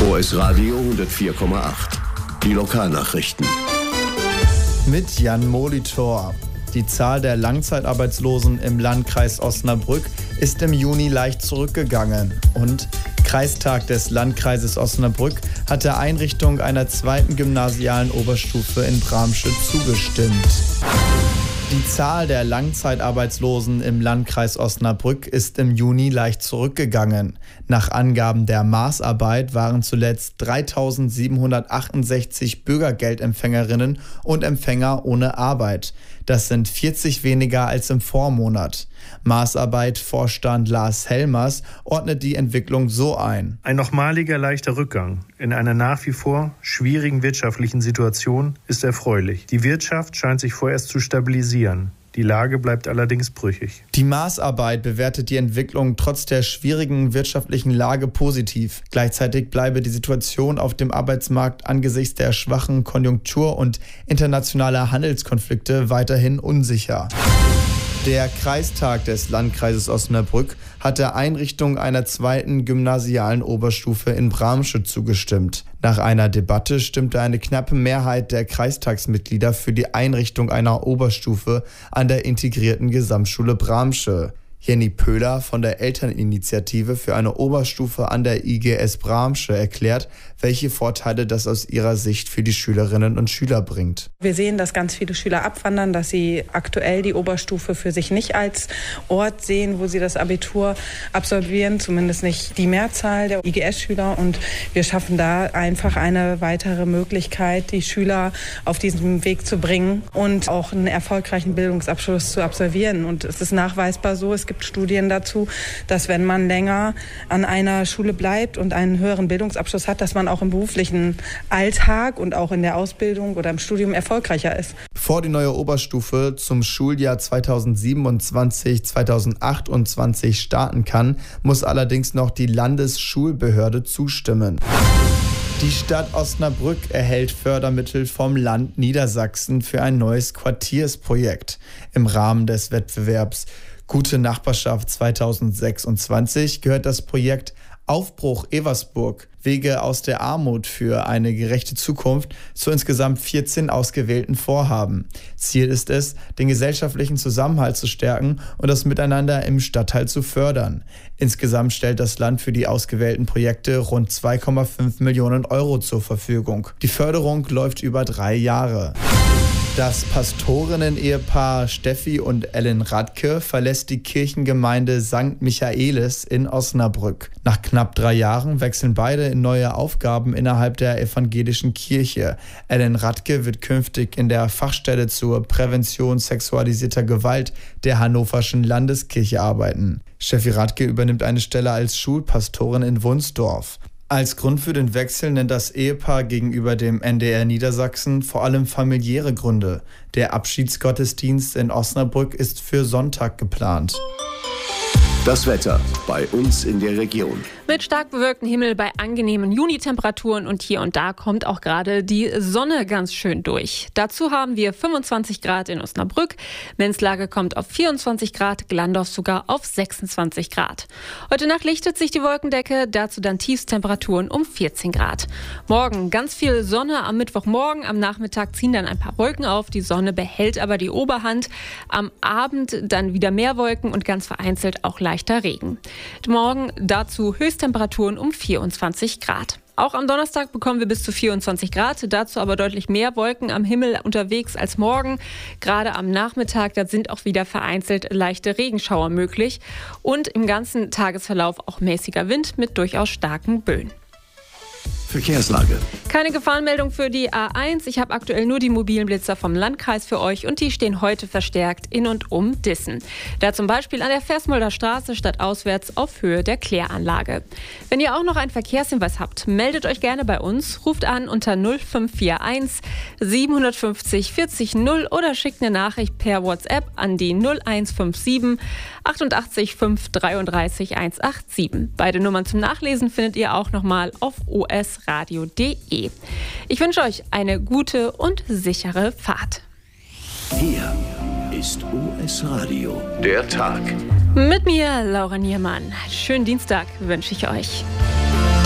OS Radio 104,8. Die Lokalnachrichten. Mit Jan Molitor. Die Zahl der Langzeitarbeitslosen im Landkreis Osnabrück ist im Juni leicht zurückgegangen. Und Kreistag des Landkreises Osnabrück hat der Einrichtung einer zweiten gymnasialen Oberstufe in Bramsche zugestimmt. Die Zahl der Langzeitarbeitslosen im Landkreis Osnabrück ist im Juni leicht zurückgegangen. Nach Angaben der Maßarbeit waren zuletzt 3.768 Bürgergeldempfängerinnen und Empfänger ohne Arbeit. Das sind 40 weniger als im Vormonat. Maßarbeit-Vorstand Lars Helmers ordnet die Entwicklung so ein. Ein nochmaliger leichter Rückgang in einer nach wie vor schwierigen wirtschaftlichen Situation ist erfreulich. Die Wirtschaft scheint sich vorerst zu stabilisieren. Die Lage bleibt allerdings brüchig. Die Maßarbeit bewertet die Entwicklung trotz der schwierigen wirtschaftlichen Lage positiv. Gleichzeitig bleibe die Situation auf dem Arbeitsmarkt angesichts der schwachen Konjunktur und internationaler Handelskonflikte weiterhin unsicher. Der Kreistag des Landkreises Osnabrück hat der Einrichtung einer zweiten gymnasialen Oberstufe in Bramsche zugestimmt. Nach einer Debatte stimmte eine knappe Mehrheit der Kreistagsmitglieder für die Einrichtung einer Oberstufe an der integrierten Gesamtschule Bramsche. Jenny Pöhler von der Elterninitiative für eine Oberstufe an der IGS Bramsche erklärt, welche Vorteile das aus ihrer Sicht für die Schülerinnen und Schüler bringt. Wir sehen, dass ganz viele Schüler abwandern, dass sie aktuell die Oberstufe für sich nicht als Ort sehen, wo sie das Abitur absolvieren, zumindest nicht die Mehrzahl der IGS-Schüler. Und wir schaffen da einfach eine weitere Möglichkeit, die Schüler auf diesen Weg zu bringen und auch einen erfolgreichen Bildungsabschluss zu absolvieren. Und es ist nachweisbar so, es gibt Studien dazu, dass wenn man länger an einer Schule bleibt und einen höheren Bildungsabschluss hat, dass man auch im beruflichen Alltag und auch in der Ausbildung oder im Studium erfolgreicher ist. Bevor die neue Oberstufe zum Schuljahr 2027/2028 starten kann, muss allerdings noch die Landesschulbehörde zustimmen. Die Stadt Osnabrück erhält Fördermittel vom Land Niedersachsen für ein neues Quartiersprojekt. Im Rahmen des Wettbewerbs Gute Nachbarschaft 2026 gehört das Projekt Aufbruch Eversburg, Wege aus der Armut für eine gerechte Zukunft zu insgesamt 14 ausgewählten Vorhaben. Ziel ist es, den gesellschaftlichen Zusammenhalt zu stärken und das Miteinander im Stadtteil zu fördern. Insgesamt stellt das Land für die ausgewählten Projekte rund 2,5 Millionen Euro zur Verfügung. Die Förderung läuft über 3 Jahre. Das Pastorinnen-Ehepaar Steffi und Ellen Radke verlässt die Kirchengemeinde St. Michaelis in Osnabrück. Nach knapp 3 Jahren wechseln beide in neue Aufgaben innerhalb der evangelischen Kirche. Ellen Radke wird künftig in der Fachstelle zur Prävention sexualisierter Gewalt der Hannoverschen Landeskirche arbeiten. Steffi Radke übernimmt eine Stelle als Schulpastorin in Wunsdorf. Als Grund für den Wechsel nennt das Ehepaar gegenüber dem NDR Niedersachsen vor allem familiäre Gründe. Der Abschiedsgottesdienst in Osnabrück ist für Sonntag geplant. Das Wetter bei uns in der Region. Mit stark bewölktem Himmel bei angenehmen Juni-Temperaturen und hier und da kommt auch gerade die Sonne ganz schön durch. Dazu haben wir 25 Grad in Osnabrück, Menzlage kommt auf 24 Grad, Glandorf sogar auf 26 Grad. Heute Nacht lichtet sich die Wolkendecke, dazu dann Tiefstemperaturen um 14 Grad. Morgen ganz viel Sonne am Mittwochmorgen, am Nachmittag ziehen dann ein paar Wolken auf, die Sonne behält aber die Oberhand. Am Abend dann wieder mehr Wolken und ganz vereinzelt auch leichter Regen. Morgen dazu Höchsttemperaturen um 24 Grad. Auch am Donnerstag bekommen wir bis zu 24 Grad, dazu aber deutlich mehr Wolken am Himmel unterwegs als morgen. Gerade am Nachmittag, da sind auch wieder vereinzelt leichte Regenschauer möglich und im ganzen Tagesverlauf auch mäßiger Wind mit durchaus starken Böen. Verkehrslage. Keine Gefahrenmeldung für die A1. Ich habe aktuell nur die mobilen Blitzer vom Landkreis für euch und die stehen heute verstärkt in und um Dissen. Da zum Beispiel an der Versmolder Straße stadtauswärts auf Höhe der Kläranlage. Wenn ihr auch noch einen Verkehrshinweis habt, meldet euch gerne bei uns, ruft an unter 0541 750 40 0 oder schickt eine Nachricht per WhatsApp an die 0157 88 5 33 187. Beide Nummern zum Nachlesen findet ihr auch nochmal auf osradio.de. Ich wünsche euch eine gute und sichere Fahrt. Hier ist OS Radio, der Tag. Mit mir, Laura Niermann. Schönen Dienstag wünsche ich euch.